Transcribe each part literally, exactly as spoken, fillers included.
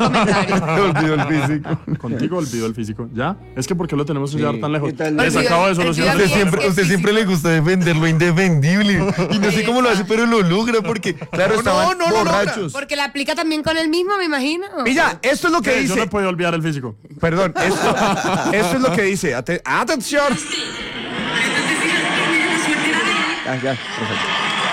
comentario. Olvidó el físico. Contigo olvidó el físico. ¿Ya? Es que ¿por qué lo tenemos que Sí. llevar tan lejos? ¿Qué tal? Les Olvidó- acabo de solucionar. olvidó Usted bien. siempre, el usted siempre físico. le gusta defender lo indefendible. Y no sé cómo lo hace, pero lo logra porque, claro, No, estaban no, no, no, borrachos. Porque la aplica también con el mismo, me imagino. Pilla, esto es lo que Eh, Yo no dice. he podido olvidar el físico. Perdón, esto, esto es lo que dice. Ate- atención. Ah, ya, perfecto.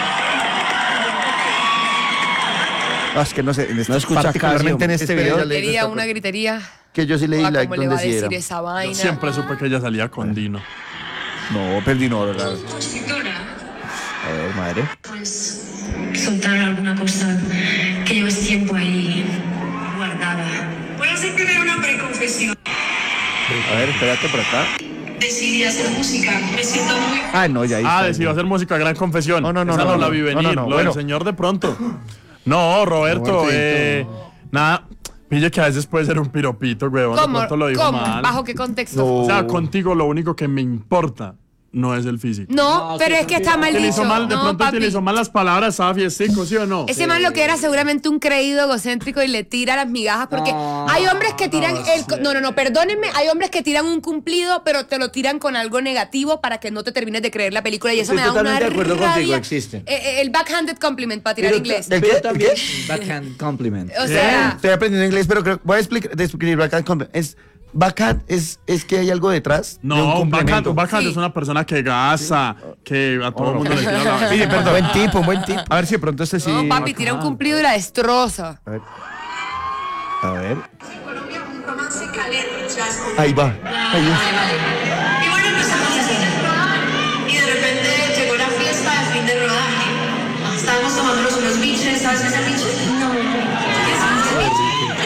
Ah, es que no sé, en este, No escucha particularmente en casi, este hombre. video. Espera, ya le- Quería una gritería. Que yo sí le di Ah, like ¿cómo le va donde a sí decir era. esa vaina? Siempre supe que ella salía con Dino. No, perdí no, ¿verdad? A ver, madre. Pues soltar alguna cosa que llevas tiempo ahí guardada. Puedo hacer primero una preconfesión. A ver, espérate por acá. Decidí hacer música. Me siento muy... Ah, no, ya ahí Ah, está. decidió hacer música, gran confesión. No, no, no, Esa no, no, la no, vi no, venir. no, no, Lo bueno. del señor de pronto. No, Roberto, Robertito. eh. Nada. Pille que a veces puede ser un piropito, huevón. De ¿Cómo? pronto lo dijo ¿Cómo? mal. ¿Bajo qué contexto? O sea, contigo lo único que me importa no es el físico. No, pero es que está mal Utilizó dicho. mal, de No, pronto papi. utilizó mal las palabras, estaba fiestico, ¿sí o no? Ese man lo que era seguramente un creído egocéntrico y le tira las migajas porque hay hombres que tiran el... No, no, no, perdónenme, hay hombres que tiran un cumplido pero te lo tiran con algo negativo para que no te termines de creer la película y eso Estoy me da una totalmente de acuerdo contigo, rabia. existe. Eh, eh, el backhanded compliment para tirar Pero inglés. ta- ¿El pero qué? también ¿El qué? backhand compliment. O sea, Estoy aprendiendo inglés, pero creo, voy a explicar, describir backhand compliment. Es, backhand es, es que hay algo detrás. de No, un un backhand, complemento. un backhand Sí. es una persona que gasa, que a todo el mundo le tira la Sí, perdón. Buen tipo, un buen tipo. A ver si de pronto este sí. no, papi, tira un cumplido y la destroza. A ver. A ver. Colombia, un romance caliente. Ahí va. Ahí es. Y bueno, empezamos así. Y de repente llegó la fiesta de fin de rodaje. Estábamos tomándonos unos biches. ¿Sabes qué es el biche? No. ¿Qué es el biche?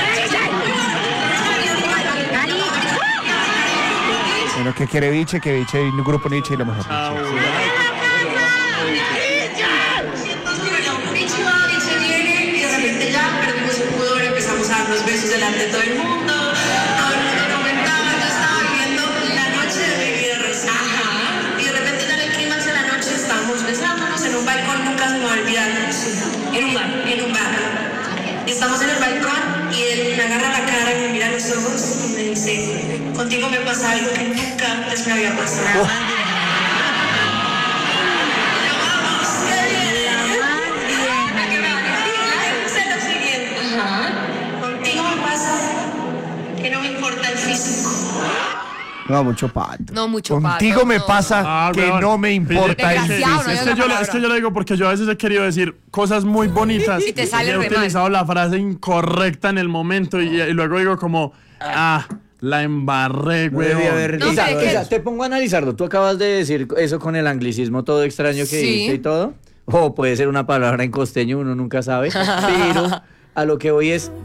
Bueno, que quiere biche, que biche, y un grupo Nietzsche y lo mejor. Entonces, bueno, biche va, biche viene. Y de repente ya perdimos el pudor. Empezamos a darnos besos delante de todo el mundo. Todo el mundo comentaba. Yo estaba viviendo la noche de mi vida resaca. Y de repente ya en el clímax de la noche estábamos besándonos en un balcón. Nunca se me va a olvidar. En un bar. En un bar. Y estamos en el balcón y él me agarra la cara y me mira a los ojos y me dice, contigo me pasa algo que nunca antes me había pasado. Contigo me pasa que no me importa el físico. No, mucho pato. No, mucho Contigo pato, me no. pasa Ah, que huevón. no me importa el Desgraciado, físico. no hay Es que, otra yo, le- es palabra. que yo le digo porque yo a veces he querido decir cosas muy bonitas Y te sale he re mal. utilizado la frase incorrecta en el momento y, y luego digo como, ah, la embarré, No debí haber huevón. No, Isa, pero es que- Isa, te pongo a analizarlo. Tú acabas de decir eso con el anglicismo todo extraño que Sí. dijiste y todo. O puede ser una palabra en costeño, uno nunca sabe. Pero a lo que voy es,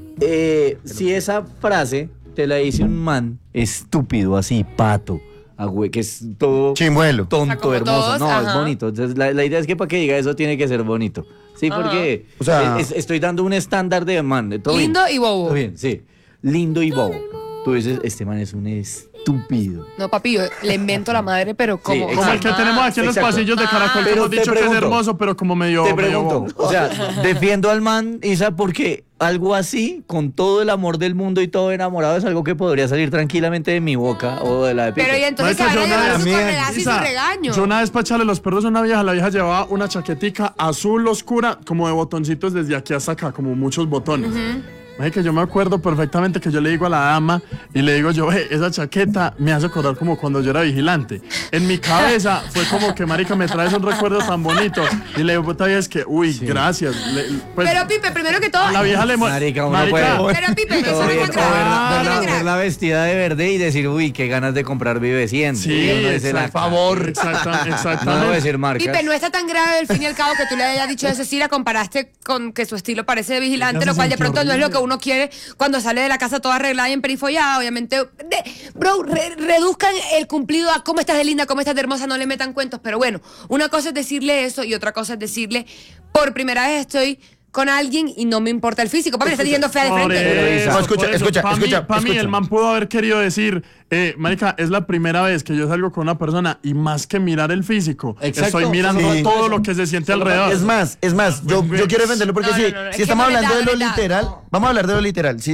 eh, si esa frase te la dice un man estúpido, así, pato, agüe, que es todo Chimuelo. O sea, tonto, como hermoso. todos, No, es ajá. bonito. Entonces, la, la idea es que para que diga eso tiene que ser bonito. Sí, Ajá. porque O sea- es- estoy dando un estándar de man. de todo bien. Lindo y bobo. Todo bien, sí. Lindo y bobo. Tú dices, este man es un estúpido. No, papi, yo le invento la madre, pero como... Sí, Como el que jamás. tenemos aquí en los Exacto. pasillos de Caracol, que Pero hemos te dicho que es pregunto, hermoso, pero como medio... Te medio pregunto, bobo. o sea, defiendo al man, Isa, porque algo así, con todo el amor del mundo y todo enamorado, es algo que podría salir tranquilamente de mi boca o de la de Pipe. Pero y entonces se Marica, van a yo llevar una su vez- corredazo y su Isa, regaño. Yo una vez para echarle los perros a una vieja, la vieja llevaba una chaquetica azul oscura, como de botoncitos desde aquí hasta acá, como muchos botones. Marica, yo me acuerdo perfectamente que yo le digo a la dama y le digo yo, "Ve, esa chaqueta me hace acordar como cuando yo era vigilante". En mi cabeza fue como que, marica, me traes un recuerdo tan bonito. Y le digo, puta, es que, uy, gracias. Le- pues, Pero Pipe, primero que todo... a la vieja le... mo- Marica, uno Marica, puede- Pero Pipe, no Todo es bien, una o crack. verla, No, verla- una crack. verla vestida de verde y decir, uy, qué ganas de comprar Vive cien. Sí, Y uno dice, la- exacto. Por favor. Exacta- exactamente. No voy a decir marcas. Pipe, no está tan grave al fin y al cabo que tú le hayas dicho eso. Sí, la comparaste con que su estilo parece de vigilante, Ella lo se cual de sintió pronto no es lo horrible. que uno quiere cuando sale de la casa toda arreglada y emperifollada. Obviamente, de- bro, re- reduzcan el cumplido a cómo estás de linda, cómo estás de hermosa, no le metan cuentos. Pero bueno, una cosa es decirle eso y otra cosa es decirle, por primera vez estoy con alguien y no me importa el físico. Papi, le estás diciendo fea de Por frente. eso, No, escucha, por eso. escucha, Pa' mí- escucha, pa' mí, escucha. el man pudo haber querido decir, eh, marica, es la primera vez que yo salgo con una persona y más que mirar el físico, Exacto, estoy mirando sí. todo lo que se siente alrededor. Es más, es más, yo, yo quiero defenderlo porque No, si, no, no, no, es si que estamos no es hablando de verdad, lo no es verdad. literal, vamos a hablar de lo literal. Si